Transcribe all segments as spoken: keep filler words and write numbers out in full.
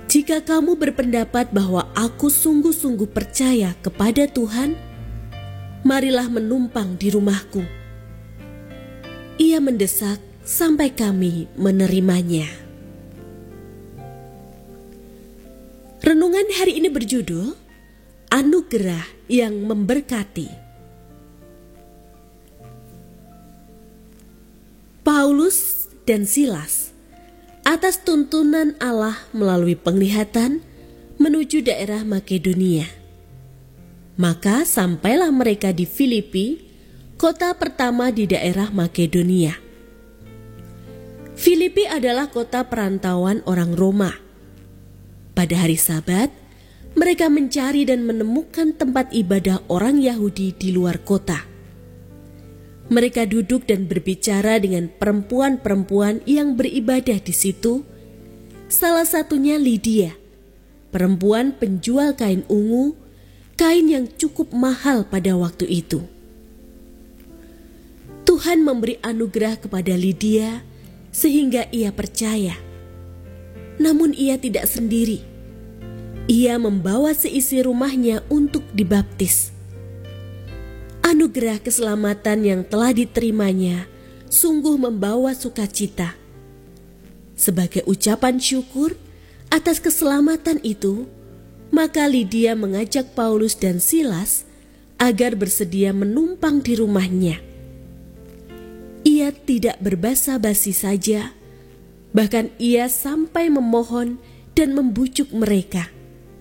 Jika kamu berpendapat bahwa aku sungguh-sungguh percaya kepada Tuhan, marilah menumpang di rumahku. Ia mendesak sampai kami menerimanya. Renungan hari ini berjudul Anugerah yang Memberkati. Paulus dan Silas atas tuntunan Allah melalui penglihatan menuju daerah Makedonia. Maka sampailah mereka di Filipi, kota pertama di daerah Makedonia. Filipi adalah kota perantauan orang Roma. Pada hari Sabat, mereka mencari dan menemukan tempat ibadah orang Yahudi di luar kota. Mereka duduk dan berbicara dengan perempuan-perempuan yang beribadah di situ. Salah satunya Lydia, perempuan penjual kain ungu, kain yang cukup mahal pada waktu itu. Tuhan memberi anugerah kepada Lydia sehingga ia percaya. Namun ia tidak sendiri. Ia membawa seisi rumahnya untuk dibaptis. Anugerah keselamatan yang telah diterimanya sungguh membawa sukacita. Sebagai ucapan syukur atas keselamatan itu, maka Lydia mengajak Paulus dan Silas agar bersedia menumpang di rumahnya. Ia tidak berbasa-basi saja, bahkan ia sampai memohon dan membujuk mereka.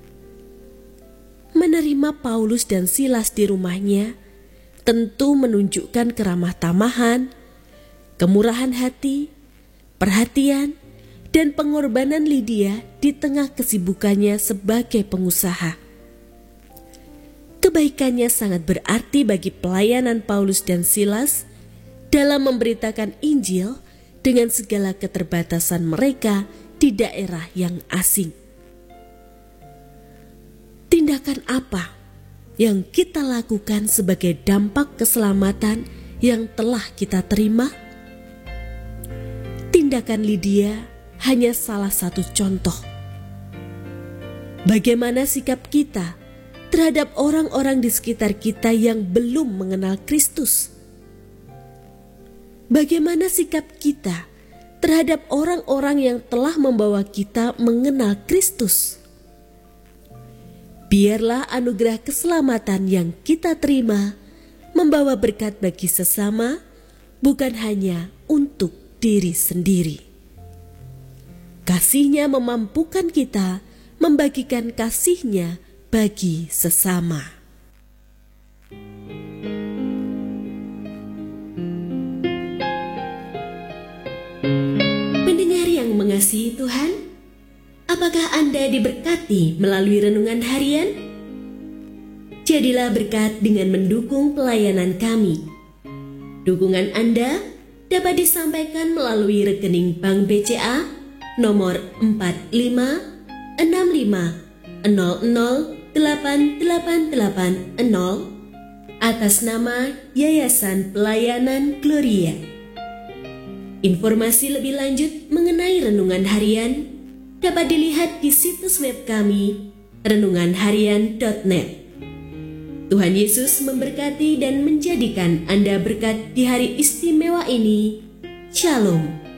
Menerima Paulus dan Silas di rumahnya tentu menunjukkan keramah tamahan, kemurahan hati, perhatian, dan pengorbanan Lydia di tengah kesibukannya sebagai pengusaha. Kebaikannya sangat berarti bagi pelayanan Paulus dan Silas dalam memberitakan Injil dengan segala keterbatasan mereka di daerah yang asing. Tindakan apa yang kita lakukan sebagai dampak keselamatan yang telah kita terima? Tindakan Lydia hanya salah satu contoh. Bagaimana sikap kita terhadap orang-orang di sekitar kita yang belum mengenal Kristus? Bagaimana sikap kita terhadap orang-orang yang telah membawa kita mengenal Kristus? Biarlah anugerah keselamatan yang kita terima membawa berkat bagi sesama, bukan hanya untuk diri sendiri. Kasih-Nya memampukan kita membagikan kasih-Nya bagi sesama. Pendengar yang mengasihi Tuhan, apakah Anda diberkati melalui renungan harian? Jadilah berkat dengan mendukung pelayanan kami. Dukungan Anda dapat disampaikan melalui rekening Bank B C A nomor empat lima enam lima nol nol delapan delapan delapan nol atas nama Yayasan Pelayanan Gloria. Informasi lebih lanjut mengenai renungan harian dapat dilihat di situs web kami renungan harian dot net. Tuhan Yesus memberkati dan menjadikan Anda berkat di hari istimewa ini. Shalom.